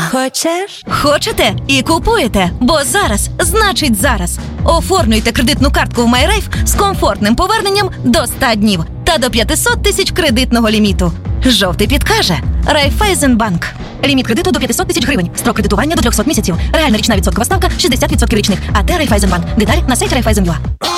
Хочеш? Хочете і купуєте, бо зараз значить зараз. Оформлюйте кредитну картку в MyRafe з комфортним поверненням до 100 днів та до 500 тисяч кредитного ліміту. Жовтий підкаже. Райфайзенбанк. Ліміт кредиту до 500 тисяч гривень. Строк кредитування до 300 місяців. Реальна річна відсоткова ставка 60% річних. АТ Райфайзенбанк. Деталі на сайті Райфайзен.ua.